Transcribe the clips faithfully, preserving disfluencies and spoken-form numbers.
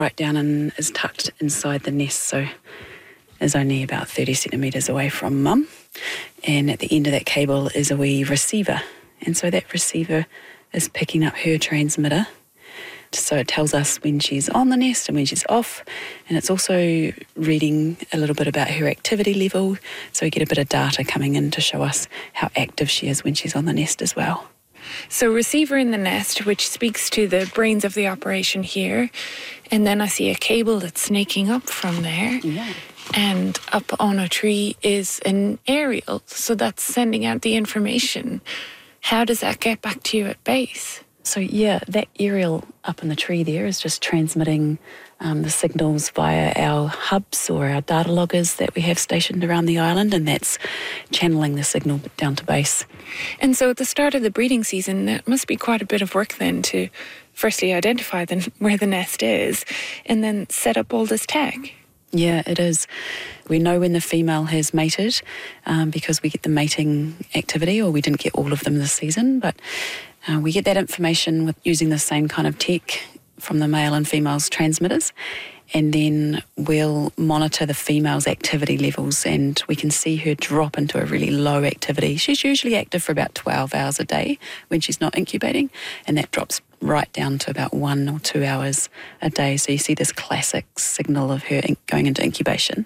right down and is tucked inside the nest, so is only about thirty centimetres away from mum. And at the end of that cable is a wee receiver. And so that receiver is picking up her transmitter. So it tells us when she's on the nest and when she's off. And it's also reading a little bit about her activity level. So we get a bit of data coming in to show us how active she is when she's on the nest as well. So receiver in the nest, which speaks to the brains of the operation here. And then I see a cable that's snaking up from there. Yeah. And up on a tree is an aerial. So that's sending out the information. How does that get back to you at base? So yeah, that aerial up in the tree there is just transmitting um, the signals via our hubs or our data loggers that we have stationed around the island, and that's channeling the signal down to base. And so at the start of the breeding season, it must be quite a bit of work then to firstly identify the, where the nest is and then set up all this tech. Yeah, it is. We know when the female has mated um, because we get the mating activity, or we didn't get all of them this season, but uh, we get that information with using the same kind of tech from the male and female's transmitters, and then we'll monitor the female's activity levels, and we can see her drop into a really low activity. She's usually active for about twelve hours a day when she's not incubating, and that drops right down to about one or two hours a day. So you see this classic signal of her going into incubation.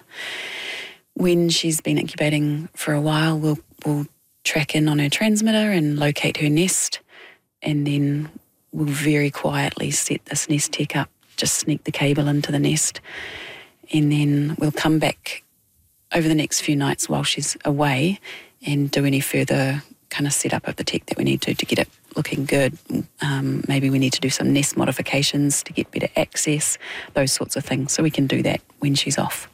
When she's been incubating for a while, we'll, we'll track in on her transmitter and locate her nest, and then we'll very quietly set this nest tech up, just sneak the cable into the nest, and then we'll come back over the next few nights while she's away and do any further kind of setup of the tech that we need to to get it looking good. Um, maybe we need to do some nest modifications to get better access, those sorts of things. So we can do that when she's off.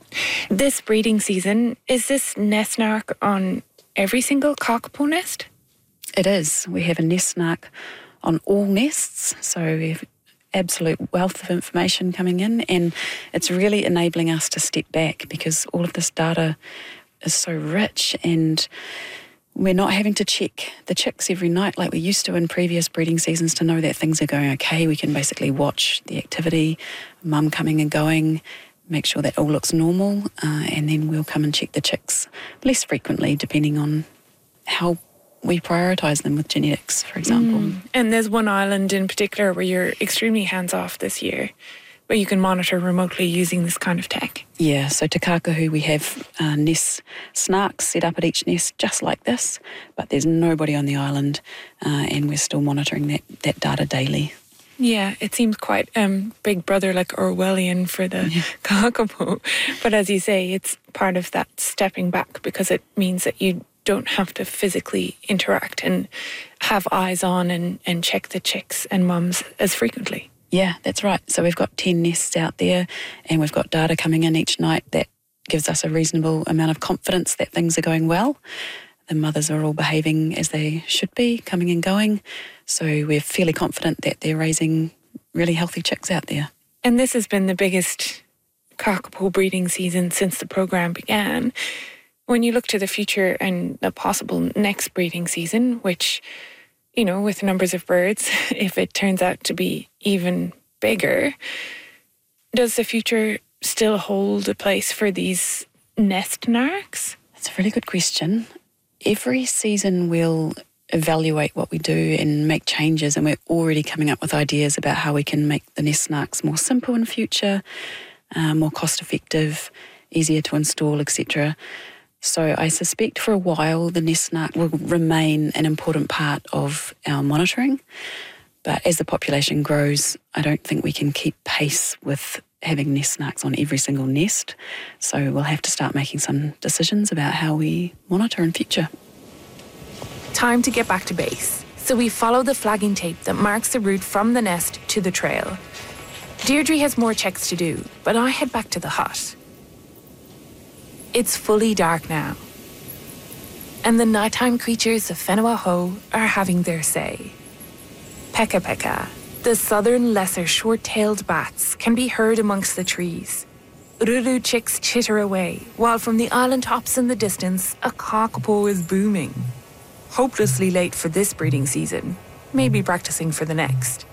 This breeding season, is this nest snark on every single kakapo nest? It is. We have a nest snark on all nests, so we have absolute wealth of information coming in, and it's really enabling us to step back because all of this data is so rich, and we're not having to check the chicks every night like we used to in previous breeding seasons to know that things are going okay. We can basically watch the activity, mum coming and going, make sure that all looks normal, uh, and then we'll come and check the chicks less frequently depending on how we prioritise them with genetics, for example. Mm. And there's one island in particular where you're extremely hands-off this year, where you can monitor remotely using this kind of tech. Yeah, so Te Kākahu, we have uh, nest snarks set up at each nest just like this, but there's nobody on the island, uh, and we're still monitoring that, that data daily. Yeah, it seems quite um, Big Brother, like Orwellian for the Yeah. kakapo. But as you say, it's part of that stepping back because it means that you don't have to physically interact and have eyes on and, and check the chicks and mums as frequently. Yeah, that's right. So we've got ten nests out there, and we've got data coming in each night that gives us a reasonable amount of confidence that things are going well. The mothers are all behaving as they should be, coming and going. So we're fairly confident that they're raising really healthy chicks out there. And this has been the biggest kakapo breeding season since the programme began. When you look to the future and the possible next breeding season, which, you know, with numbers of birds, if it turns out to be even bigger, does the future still hold a place for these nest narcs? That's a really good question. Every season we'll evaluate what we do and make changes, and we're already coming up with ideas about how we can make the nest snarks more simple in future, uh, more cost effective, easier to install, et cetera. So I suspect for a while the nest snark will remain an important part of our monitoring. But as the population grows, I don't think we can keep pace with having nest snarks on every single nest. So we'll have to start making some decisions about how we monitor in future. Time to get back to base. So we follow the flagging tape that marks the route from the nest to the trail. Deirdre has more checks to do, but I head back to the hut. It's fully dark now, and the nighttime creatures of Whenua-Hou are having their say. Peka peka, the southern lesser short-tailed bats, can be heard amongst the trees. Ururu chicks chitter away, while from the island tops in the distance, a kakapo is booming. Hopelessly late for this breeding season, maybe practicing for the next.